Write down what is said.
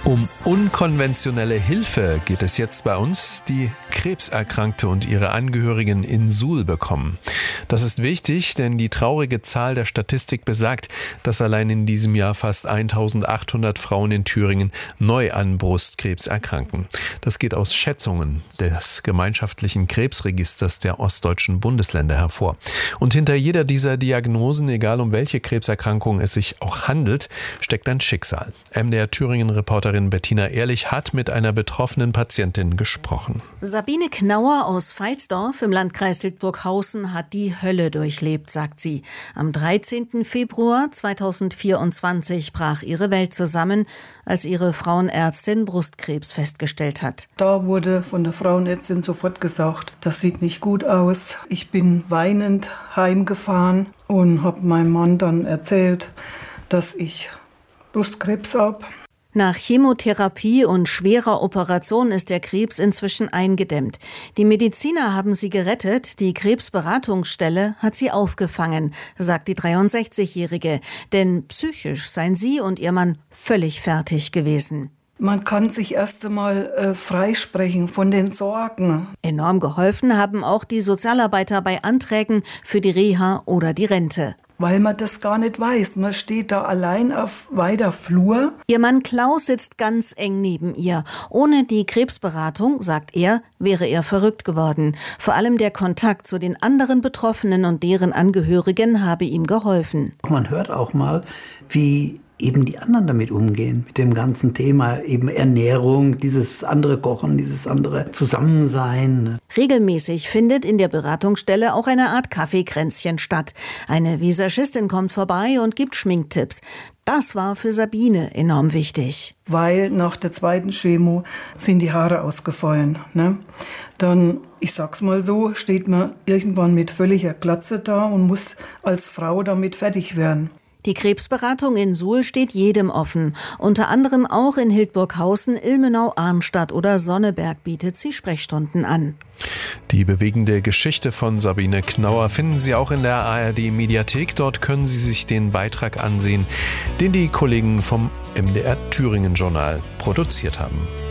Um unkonventionelle Hilfe geht es jetzt bei uns, die Krebserkrankte und ihre Angehörigen in Suhl bekommen. Das ist wichtig, denn die traurige Zahl der Statistik besagt, dass allein in diesem Jahr fast 1800 Frauen in Thüringen neu an Brustkrebs erkranken. Das geht aus Schätzungen des gemeinschaftlichen Krebsregisters der ostdeutschen Bundesländer hervor. Und hinter jeder dieser Diagnosen, egal um welche Krebserkrankung es sich auch handelt, steckt ein Schicksal. MDR Thüringen-Reporterin Bettina Ehrlich hat mit einer betroffenen Patientin gesprochen. Sabine Knauer aus Veitsdorf im Landkreis Hildburghausen hat die Hölle durchlebt, sagt sie. Am 13. Februar 2024 brach ihre Welt zusammen, als ihre Frauenärztin Brustkrebs festgestellt hat. Da wurde von der Frauenärztin sofort gesagt, das sieht nicht gut aus. Ich bin weinend heimgefahren und habe meinem Mann dann erzählt, dass ich Brustkrebs habe. Nach Chemotherapie und schwerer Operation ist der Krebs inzwischen eingedämmt. Die Mediziner haben sie gerettet, die Krebsberatungsstelle hat sie aufgefangen, sagt die 63-Jährige. Denn psychisch seien sie und ihr Mann völlig fertig gewesen. Man kann sich erst einmal freisprechen von den Sorgen. Enorm geholfen haben auch die Sozialarbeiter bei Anträgen für die Reha oder die Rente. Weil man das gar nicht weiß. Man steht da allein auf weiter Flur. Ihr Mann Klaus sitzt ganz eng neben ihr. Ohne die Krebsberatung, sagt er, wäre er verrückt geworden. Vor allem der Kontakt zu den anderen Betroffenen und deren Angehörigen habe ihm geholfen. Man hört auch mal, wie eben die anderen damit umgehen, mit dem ganzen Thema eben Ernährung, dieses andere Kochen, dieses andere Zusammensein. Regelmäßig findet in der Beratungsstelle auch eine Art Kaffeekränzchen statt. Eine Visagistin kommt vorbei und gibt Schminktipps. Das war für Sabine enorm wichtig. Weil nach der zweiten Chemo sind die Haare ausgefallen. Dann, ich sag's mal so, steht man irgendwann mit völliger Glatze da und muss als Frau damit fertig werden. Die Krebsberatung in Suhl steht jedem offen. Unter anderem auch in Hildburghausen, Ilmenau, Arnstadt oder Sonneberg bietet sie Sprechstunden an. Die bewegende Geschichte von Sabine Knauer finden Sie auch in der ARD-Mediathek. Dort können Sie sich den Beitrag ansehen, den die Kollegen vom MDR Thüringen-Journal produziert haben.